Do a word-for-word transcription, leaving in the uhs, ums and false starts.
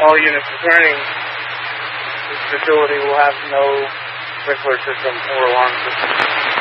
all units returning, this facility will have no sprinkler system or alarm system.